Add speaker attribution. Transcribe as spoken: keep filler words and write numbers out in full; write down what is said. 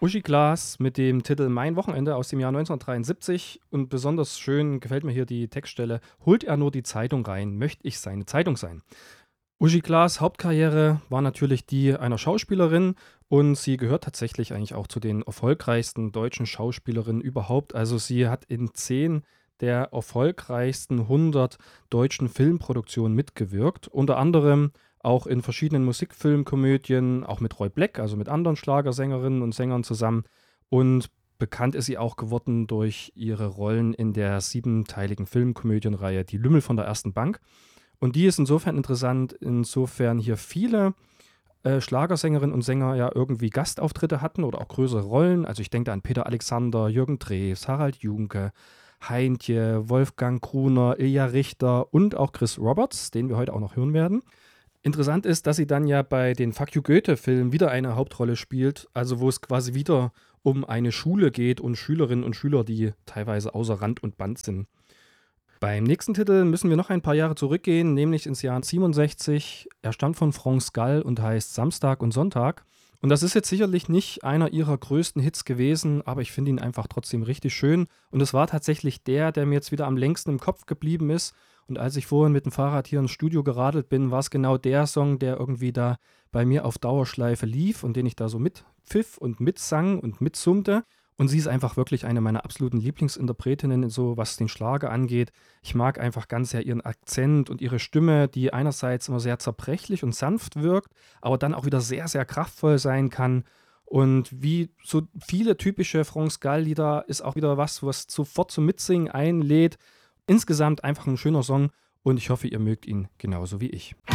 Speaker 1: Uschi Glas mit dem Titel „Mein Wochenende“ aus dem Jahr neunzehnhundertdreiundsiebzig und besonders schön gefällt mir hier die Textstelle: „Holt er nur die Zeitung rein, möcht ich seine Zeitung sein.“ Uschi Glas' Hauptkarriere war natürlich die einer Schauspielerin und sie gehört tatsächlich eigentlich auch zu den erfolgreichsten deutschen Schauspielerinnen überhaupt. Also, sie hat in zehn der erfolgreichsten hundert deutschen Filmproduktionen mitgewirkt, unter anderem auch in verschiedenen Musikfilmkomödien, auch mit Roy Black, also mit anderen Schlagersängerinnen und Sängern zusammen. Und bekannt ist sie auch geworden durch ihre Rollen in der siebenteiligen Filmkomödienreihe „Die Lümmel von der ersten Bank“. Und die ist insofern interessant, insofern hier viele, äh, Schlagersängerinnen und Sänger ja irgendwie Gastauftritte hatten oder auch größere Rollen. Also, ich denke da an Peter Alexander, Jürgen Drews, Harald Junke, Heintje, Wolfgang Gruner, Ilja Richter und auch Chris Roberts, den wir heute auch noch hören werden. Interessant ist, dass sie dann ja bei den „Fuck you Goethe“-Filmen wieder eine Hauptrolle spielt, also wo es quasi wieder um eine Schule geht und Schülerinnen und Schüler, die teilweise außer Rand und Band sind. Beim nächsten Titel müssen wir noch ein paar Jahre zurückgehen, nämlich ins Jahr siebenundsechzig. Er stammt von France Gall und heißt „Samstag und Sonntag“. Und das ist jetzt sicherlich nicht einer ihrer größten Hits gewesen, aber ich finde ihn einfach trotzdem richtig schön. Und es war tatsächlich der, der mir jetzt wieder am längsten im Kopf geblieben ist. Und als ich vorhin mit dem Fahrrad hier ins Studio geradelt bin, war es genau der Song, der irgendwie da bei mir auf Dauerschleife lief und den ich da so mitpfiff und mitsang und mitsummte. Und sie ist einfach wirklich eine meiner absoluten Lieblingsinterpretinnen, so was den Schlager angeht. Ich mag einfach ganz sehr ihren Akzent und ihre Stimme, die einerseits immer sehr zerbrechlich und sanft wirkt, aber dann auch wieder sehr, sehr kraftvoll sein kann. Und wie so viele typische France Gall-Lieder ist auch wieder was, was sofort zum Mitsingen einlädt. Insgesamt einfach ein schöner Song und ich hoffe, ihr mögt ihn genauso wie ich.